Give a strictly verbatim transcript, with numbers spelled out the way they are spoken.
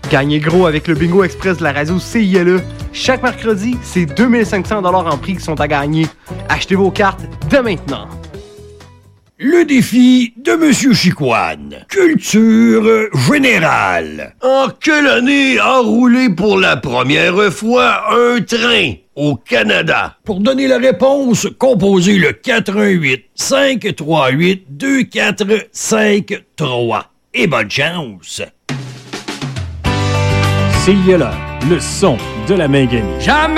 Gagnez gros avec le Bingo Express de la radio C I L E. Chaque mercredi, c'est deux mille cinq cents dollars en prix qui sont à gagner. Achetez vos cartes dès maintenant. Le défi de Monsieur Chicoine. Culture générale. En quelle année a roulé pour la première fois un train au Canada? Pour donner la réponse, composez le quatre un huit, cinq trois huit, deux quatre cinq trois. Et bonne chance! C I L A, le son de la Mainganie. Jamais